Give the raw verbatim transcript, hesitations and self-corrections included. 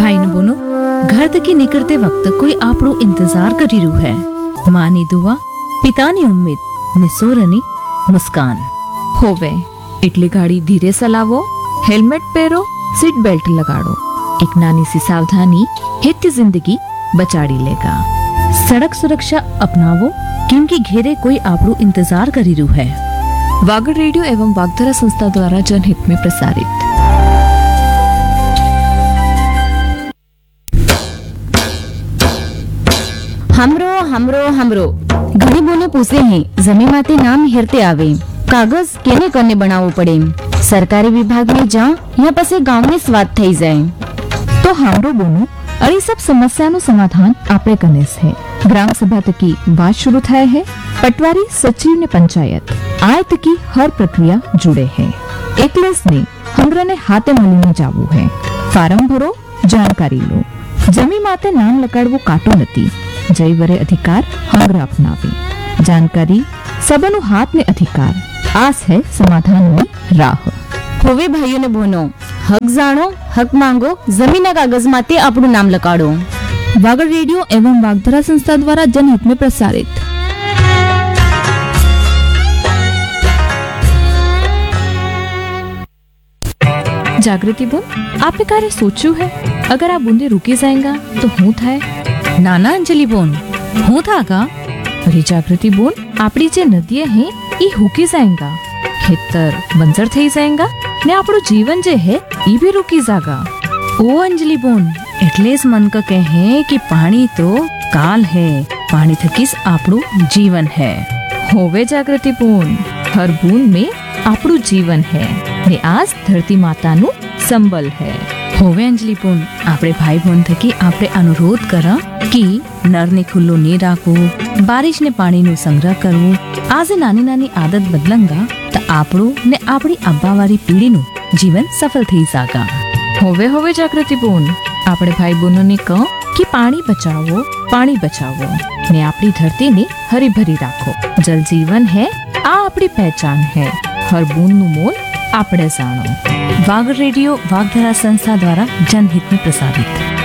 भाई ने बोनो घर थकी निकलते वक्त कोई आपरो इंतजार करी रह्યું है। मानी दुआ, પિતાની ઉમ્મીદ ને સોરની મુસ્કાન હોવે એટલે ગાડી ધીરે ચલાવો, હેલ્મેટ પહેરો, सीट बेल्ट लगाड़ो। एक नानी सी सावधानी हित जिंदगी बचाड़ी लेगा। सड़क सुरक्षा अपनावो क्योंकि घेरे कोई आपरो इंतजार करी रह्યું है। वागड़ रेडियो एवं वागधरा संस्था द्वारा जनहित में प्रसारित। हमरो हमरो हमरो घणी बोने पूछे हैं जमीन माते नाम हेरते आवे, कागज केने करने बनावो पड़े, सरकारी विभाग में जा या पसे गांव में स्वाद थई जाए। तो हमरो बोनो अड़ी सब समस्या नो समाधान आपणे कने है। ग्राम सभा तकी बात शुरू थाय है। पटवारी सचिव ने पंचायत आय तकी हर प्रक्रिया जुड़े है। एकलेस ने हमरे ने हाथे मलीने जावू है। फार्म भरो, जानकारी लो। जमी माते नाम लकाड़वो काटो नती। जय वरे अधिकार हंगरा अपनावे। जानकारी सबनो हाथ में अधिकार। आस है समाधान में राह। होवे भाइयों ने बोनो हक जानो, हक मांगो, जमीन कागज माते अपनु नाम लकाड़ो। वागड़ रेडियो एवं वागधरा संस्था द्वारा जनहित में प्रसारित। जागृति बोन, आपने कार्य सोचू है? अगर आप बूंदे रुकी जाएगा तो हूँ थाय? नाना अंजलि बोन हूँ था का? अरे जागृति बोन, आपड़ी जे नदियां हैं ये हुकी जाएगा, खेतर बंजर थई जाएगा ने आपड़ो जीवन जे है ये भी रुकी जागा। ओ अंजलि बोन એટલે જ मन का कहे कि पानी तो काल है, पानी थकीस आपड़ो जीवन है। होवे जागृति बोन, हर बूंद में आपड़ो जीवन है ने आज धरती माता नु संबल है। होवे अंजलि बोन, आपड़े भाई बहन थकी आपड़े अनुरोध करा कि नर ने खुल्लो नहीं राखो, बारिश ने पानी नु संग्रह करवो। आज नानी नानी आदत बदलंगा तो आपड़ो ने आपड़ी अब्बावारी पीढ़ी नु जीवन सफल थई जागा। होवे होवे जागृति बोन, आपड़े भाई बहनों ने कहो कि पानी बचाओ, पानी बचाओ ने आपड़ी धरती ने हरी भरी राखो। जल जीवन है, आ आपड़ी पहचान है। हर बूंद नु मोल आपड़े जानो। वागड़ रेडियो वागधरा संस्था द्वारा जनहित में प्रसारित।